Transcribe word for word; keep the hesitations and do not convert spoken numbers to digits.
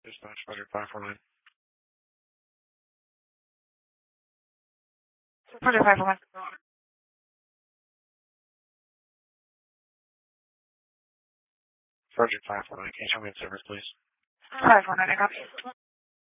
Dispatch, Frederick five four nine. Frederick five four nine. Frederick five four nine. Can you tell me the service, please? five four nine, I copy.